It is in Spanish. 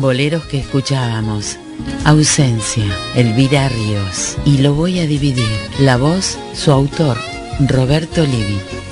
boleros que escuchábamos. Ausencia, Elvira Ríos. Y lo voy a dividir. La voz, su autor, Roberto Livi.